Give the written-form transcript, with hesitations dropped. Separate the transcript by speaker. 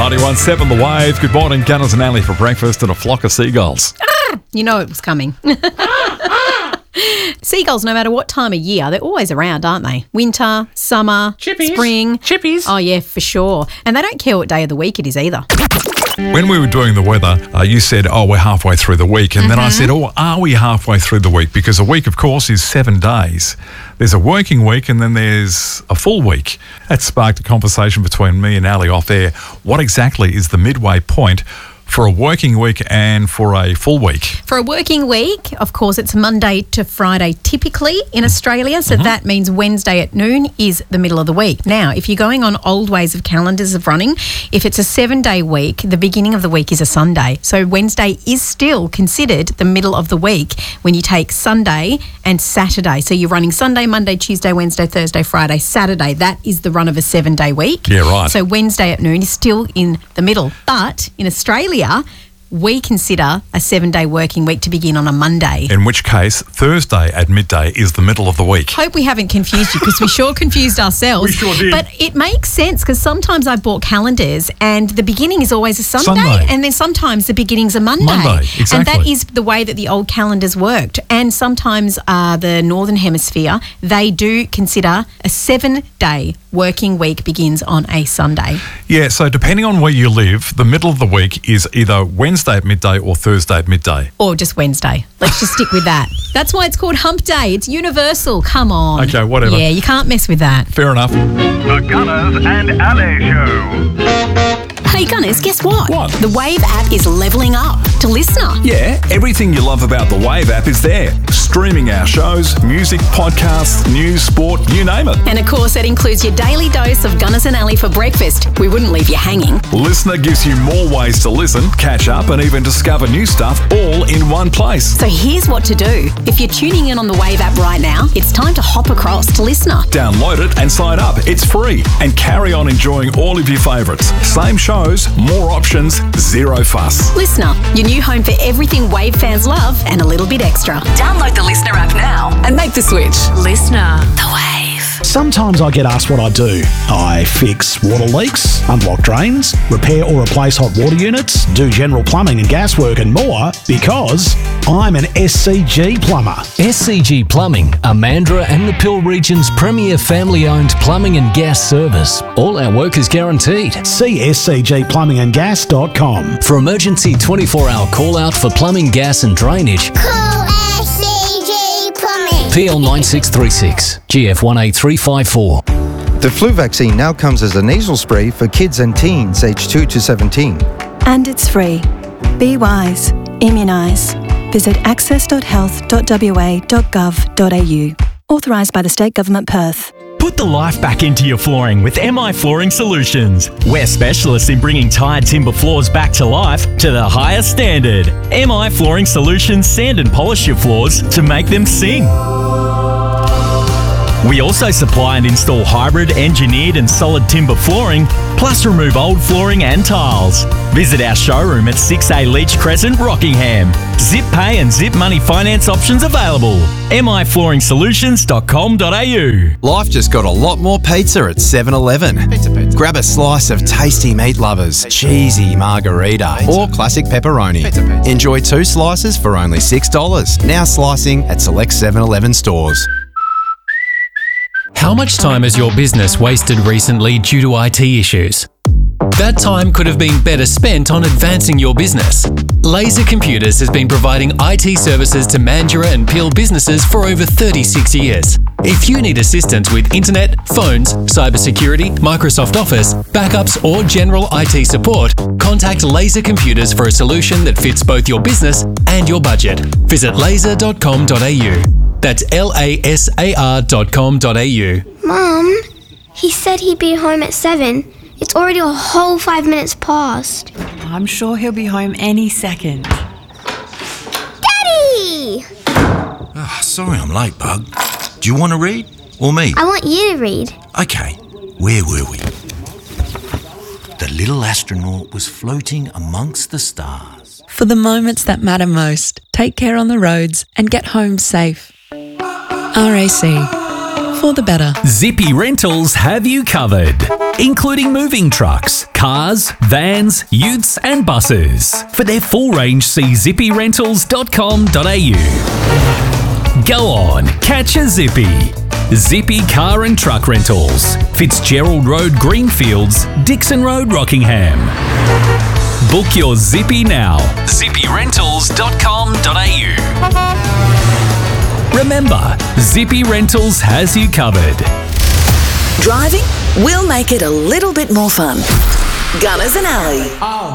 Speaker 1: 91.7 The Wave. Good morning, Gunners and Ali for breakfast and a flock of seagulls.
Speaker 2: You know it was coming. Seagulls, no matter what time of year, they're always around, aren't they? Winter, summer,
Speaker 3: Chippies.
Speaker 2: spring.
Speaker 3: Chippies.
Speaker 2: Oh, yeah, for sure. And they don't care what day of the week it is either.
Speaker 1: When we were doing the weather, you said, we're halfway through the week. And then I said, are we halfway through the week? Because a week, of course, is 7 days. There's a working week and then there's a full week. That sparked a conversation between me and Ali off air. What exactly is the midway point for a working week and for a full week?
Speaker 2: For a working week, of course, it's Monday to Friday typically in Australia. So that means Wednesday at noon is the middle of the week. Now, if you're going on old ways of calendars of running, if it's a 7-day week, the beginning of the week is a Sunday. So Wednesday is still considered the middle of the week when you take Sunday and Saturday. So you're running Sunday, Monday, Tuesday, Wednesday, Thursday, Friday, Saturday. That is the run of a 7-day week.
Speaker 1: Yeah, right.
Speaker 2: So Wednesday at noon is still in the middle. But in Australia, we consider a 7-day working week to begin on a Monday.
Speaker 1: In which case, Thursday at midday is the middle of the week.
Speaker 2: Hope we haven't confused you because we sure confused ourselves.
Speaker 1: We sure did.
Speaker 2: But it makes sense because sometimes I've bought calendars and the beginning is always a Sunday. And then sometimes the beginning's a Monday.
Speaker 1: Exactly.
Speaker 2: And that is the way that the old calendars worked. And sometimes the Northern Hemisphere, they do consider a 7-day working week begins on a Sunday.
Speaker 1: Yeah, so depending on where you live, the middle of the week is either Wednesday at midday or Thursday at midday.
Speaker 2: Or just Wednesday. Let's just stick with that. That's why it's called Hump Day. It's universal. Come on.
Speaker 1: Okay, whatever.
Speaker 2: Yeah, you can't mess with that.
Speaker 1: Fair enough.
Speaker 4: The Gunners and Ali Show.
Speaker 2: Hey Gunners, guess what?
Speaker 1: What?
Speaker 2: The Wave app is levelling up to Listener.
Speaker 1: Yeah, everything you love about the Wave app is there. Streaming our shows, music, podcasts, news, sport, you name it.
Speaker 2: And of course, that includes your daily dose of Gunners and Ali for breakfast. We wouldn't leave you hanging.
Speaker 1: Listener gives you more ways to listen, catch up, and even discover new stuff all in one place.
Speaker 2: So here's what to do. If you're tuning in on the Wave app right now, it's time to hop across to Listener.
Speaker 1: Download it and sign up. It's free. And carry on enjoying all of your favourites. Same shows, more options, zero fuss.
Speaker 2: Listener, your new home for everything Wave fans love and a little bit extra.
Speaker 5: Download the Listener app now and make the switch. Listener. The Wave.
Speaker 3: Sometimes I get asked what I do. I fix water leaks, unblock drains, repair or replace hot water units, do general plumbing and gas work and more because I'm an SCG plumber.
Speaker 6: SCG Plumbing are Mandurah and the Peel region's premier family-owned plumbing and gas service. All our work is guaranteed.
Speaker 3: See scgplumbingandgas.com.
Speaker 6: For emergency 24-hour call-out for plumbing, gas and drainage,
Speaker 7: Call SCG Plumbing.
Speaker 6: PL 9636, GF 18354.
Speaker 8: The flu vaccine now comes as a nasal spray for kids and teens aged 2 to 17.
Speaker 9: And it's free. Be wise. Immunise. Visit access.health.wa.gov.au. Authorised by the State Government Perth.
Speaker 10: Put the life back into your flooring with MI Flooring Solutions. We're specialists in bringing tired timber floors back to life to the highest standard. MI Flooring Solutions sand and polish your floors to make them sing. We also supply and install hybrid, engineered and solid timber flooring, plus remove old flooring and tiles. Visit our showroom at 6A Leach Crescent, Rockingham. Zip pay and zip money finance options available. miflooringsolutions.com.au.
Speaker 11: Life just got a lot more pizza at 7-Eleven. Pizza. Grab a slice of tasty meat lovers, cheesy margarita, or classic pepperoni. Pizza. Enjoy 2 slices for only $6. Now slicing at select 7-Eleven stores.
Speaker 6: How much time has your business wasted recently due to IT issues? That time could have been better spent on advancing your business. Laser Computers has been providing IT services to Mandurah and Peel businesses for over 36 years. If you need assistance with internet, phones, cybersecurity, Microsoft Office, backups or general IT support, contact Laser Computers for a solution that fits both your business and your budget. Visit laser.com.au. That's lasar.com.au.
Speaker 7: Mum, he said he'd be home at 7. It's already a whole 5 minutes past.
Speaker 12: I'm sure he'll be home any second.
Speaker 7: Daddy!
Speaker 13: Oh, sorry I'm late, Bug. Do you want to read? Or me?
Speaker 7: I want you to read.
Speaker 13: Okay, where were we? The little astronaut was floating amongst the stars.
Speaker 12: For the moments that matter most, take care on the roads and get home safe. RAC. For the better.
Speaker 10: Zippy Rentals have you covered.
Speaker 14: including moving trucks, cars, vans, utes and buses. For their full range, see zippyrentals.com.au. Go on, catch a zippy. Zippy Car and Truck Rentals, Fitzgerald Road, Greenfields, Dixon Road, Rockingham. Book your zippy now. zippyrentals.com.au. Remember, Zippy Rentals has you covered.
Speaker 15: Driving? We'll make it a little bit more fun. Gunners and Alley.